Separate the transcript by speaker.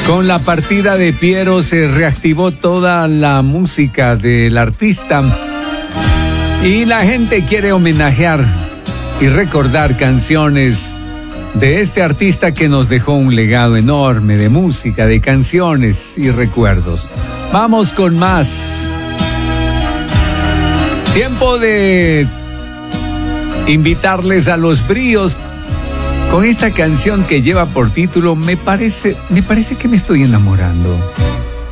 Speaker 1: Con la partida de Piero se reactivó toda la música del artista y la gente quiere homenajear y recordar canciones de este artista que nos dejó un legado enorme de música, de canciones y recuerdos. Vamos con más. Tiempo de invitarles a los bríos con esta canción que lleva por título Me parece que me estoy enamorando.